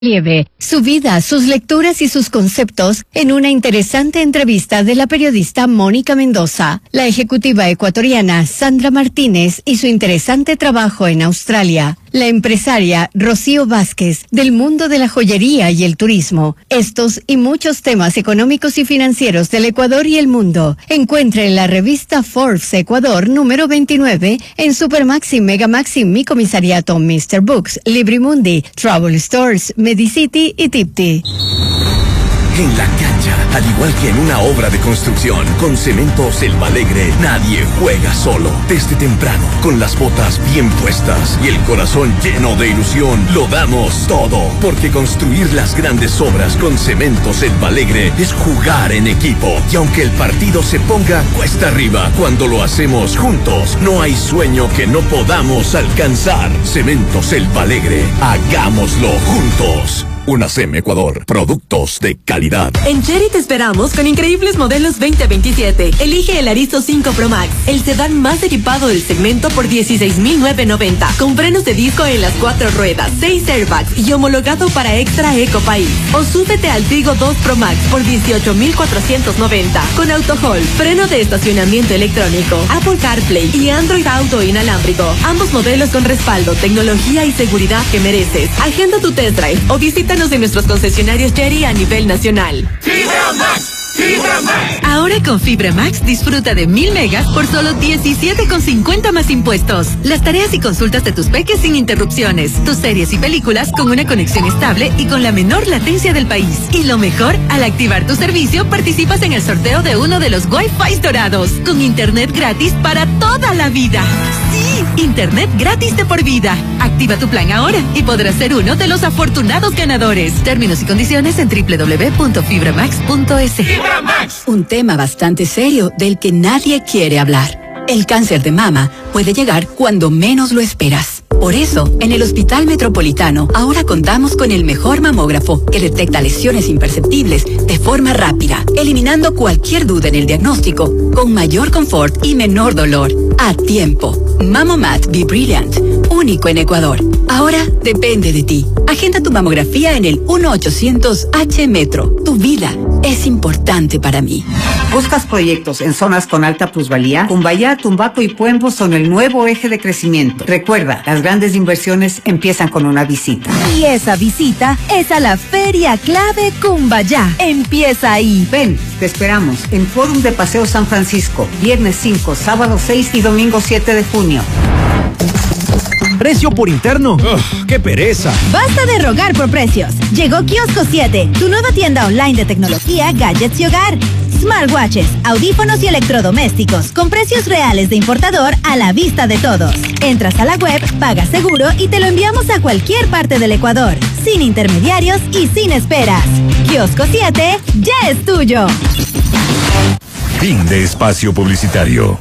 relieve su vida, sus lecturas y sus conceptos en una interesante entrevista de la periodista Mónica Mendoza, la ejecutiva ecuatoriana Sandra Martínez y su interesante trabajo en Australia, la empresaria Rocío Vázquez del mundo de la joyería y el turismo. Estos y muchos temas económicos y financieros del Ecuador y el mundo encuentre en la revista Forbes Ecuador número 29 en Supermaxi, Megamaxi, Mi Comisariato, Mr. Books, Librimundi, Travel Stores, Medicity y Tipti. En la cancha, al igual que en una obra de construcción, con Cementos El Alegre, nadie juega solo. Desde temprano, con las botas bien puestas y el corazón lleno de ilusión, lo damos todo. Porque construir las grandes obras con Cementos El Alegre es jugar en equipo. Y aunque el partido se ponga cuesta arriba, cuando lo hacemos juntos, no hay sueño que no podamos alcanzar. Cementos El Alegre, hagámoslo juntos. UNACEM Ecuador, productos de calidad. En Chery te esperamos con increíbles modelos 2027. Elige el Arizo 5 Pro Max, el sedán más equipado del segmento por $16,990, con frenos de disco en las 4 ruedas, 6 airbags y homologado para Extra Eco País. O súbete al Tigo 2 Pro Max por $18,490, con auto hold, freno de estacionamiento electrónico, Apple CarPlay y Android Auto inalámbrico. Ambos modelos con respaldo, tecnología y seguridad que mereces. Agenda tu test drive o visítanos en nuestros concesionarios Chery a nivel nacional. Fibra Max. Fibra Max. Ahora con Fibra Max disfruta de 1000 megas por solo $17,50 más impuestos. Las tareas y consultas de tus peques sin interrupciones. Tus series y películas con una conexión estable y con la menor latencia del país. Y lo mejor, al activar tu servicio participas en el sorteo de uno de los Wi-Fi dorados. Con internet gratis para toda la vida. Sí, internet gratis de por vida. Activa tu plan ahora y podrás ser uno de los afortunados ganadores. Términos y condiciones en www.fibramax.es. Un tema bastante serio del que nadie quiere hablar. El cáncer de mama puede llegar cuando menos lo esperas. Por eso, en el Hospital Metropolitano, ahora contamos con el mejor mamógrafo que detecta lesiones imperceptibles de forma rápida, eliminando cualquier duda en el diagnóstico, con mayor confort y menor dolor. A tiempo. Mamomat Be Brilliant, único en Ecuador. Ahora depende de ti. Agenda tu mamografía en el 1-800-H-Metro. Tu vida es importante para mí. ¿Buscas proyectos en zonas con alta plusvalía? Cumbayá, Tumbaco y Puembo son el nuevo eje de crecimiento. Recuerda, las grandes inversiones empiezan con una visita. Y esa visita es a la Feria Clave Cumbayá. Empieza ahí. Ven, te esperamos en Fórum de Paseo San Francisco, viernes 5, sábado 6 y domingo 7 de junio. ¿Precio por interno? ¡Qué pereza! Basta de rogar por precios. Llegó Kiosco 7, tu nueva tienda online de tecnología, gadgets y hogar. Smartwatches, audífonos y electrodomésticos con precios reales de importador a la vista de todos. Entras a la web, pagas seguro y te lo enviamos a cualquier parte del Ecuador, sin intermediarios y sin esperas. Kiosco 7 ya es tuyo. Fin de espacio publicitario.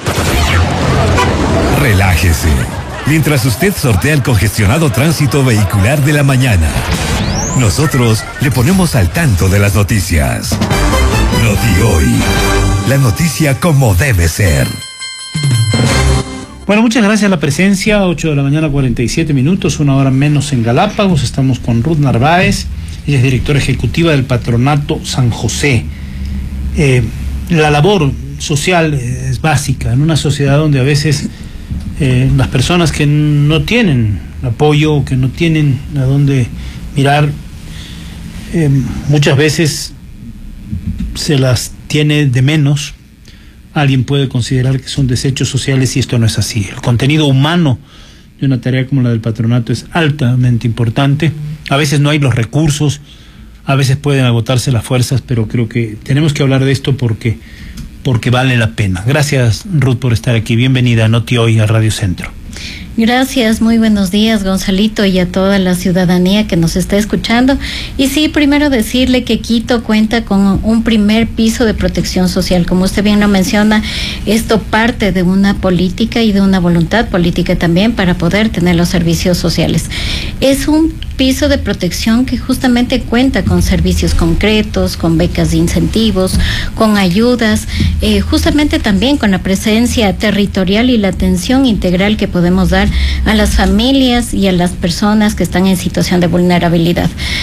Relájese mientras usted sortea el congestionado tránsito vehicular de la mañana. Nosotros le ponemos al tanto de las noticias. Noti Hoy, la noticia como debe ser. Bueno, muchas gracias a la presencia. 8 de la mañana, 47 minutos, una hora menos en Galápagos. Estamos con Ruth Narváez, ella es directora ejecutiva del Patronato San José. La labor social es básica en una sociedad donde a veces las personas que no tienen apoyo, que no tienen a dónde mirar, muchas veces se las tiene de menos. Alguien puede considerar que son desechos sociales y esto no es así. El contenido humano de una tarea como la del patronato es altamente importante. A veces no hay los recursos, a veces pueden agotarse las fuerzas, pero creo que tenemos que hablar de esto porque vale la pena. Gracias, Ruth, por estar aquí. Bienvenida a Noti Hoy, a Radio Centro. Gracias, muy buenos días, Gonzalito, y a toda la ciudadanía que nos está escuchando. Y sí, primero decirle que Quito cuenta con un primer piso de protección social. Como usted bien lo menciona, esto parte de una política y de una voluntad política también para poder tener los servicios sociales. Es un piso de protección que justamente cuenta con servicios concretos, con becas de incentivos, con ayudas, justamente también con la presencia territorial y la atención integral que podemos dar a las familias y a las personas que están en situación de vulnerabilidad.